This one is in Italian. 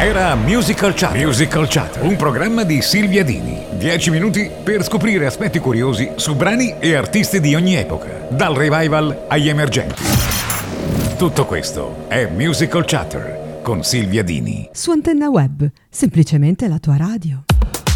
Era Musical Chatter. Musical Chatter, un programma di Silvia Dini. 10 minuti per scoprire aspetti curiosi su brani e artisti di ogni epoca, dal revival agli emergenti. Tutto questo è Musical Chatter con Silvia Dini. Su Antenna Web, semplicemente la tua radio.